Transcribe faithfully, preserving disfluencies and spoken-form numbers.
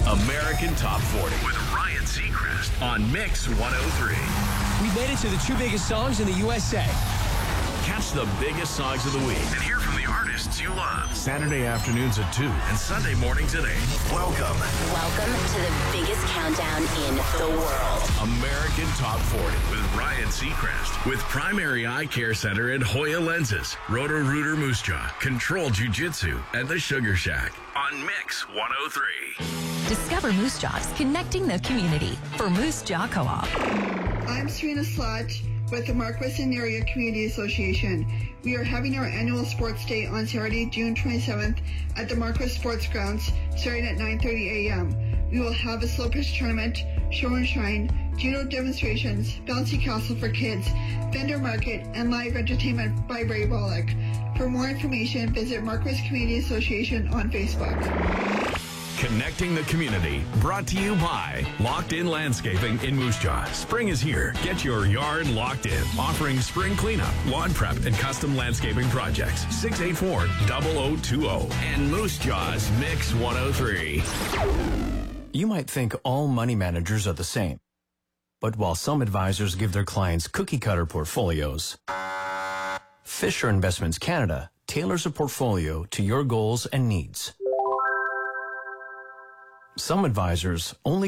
American Top forty with Ryan Seacrest on Mix one oh three. We made it to the two biggest songs in the U S A. Catch the biggest songs of the week and hear from the artists you love. Saturday afternoons at two and Sunday mornings at eight. Welcome. Welcome to the biggest countdown in the world. American Top forty with Ryan Seacrest. With Primary Eye Care Center at Hoya Lenses, Roto-Rooter Moose Jaw, Control Jiu-Jitsu, and the Sugar Shack on Mix one oh three. Discover Moose Jaws, connecting the community for Moose Jaw Co-op. I'm Serena Slot with the Marquessing Area Community Association. We are having our annual sports day on Saturday, June twenty-seventh at the Marquess Sports Grounds, starting at nine thirty a.m. We will have a slow pitch tournament, show and shine, judo demonstrations, bouncy castle for kids, vendor market, and live entertainment by Ray Wallach. For more information, visit Marquess Community Association on Facebook. Connecting the community, brought to you by Locked In Landscaping in Moose Jaw. Spring is here. Get your yard locked in. Offering spring cleanup, lawn prep, and custom landscaping projects. six eight four, zero zero two zero. And Moose Jaw's Mix one oh three. You might think all money managers are the same. But while some advisors give their clients cookie-cutter portfolios, Fisher Investments Canada tailors a portfolio to your goals and needs. Some advisors only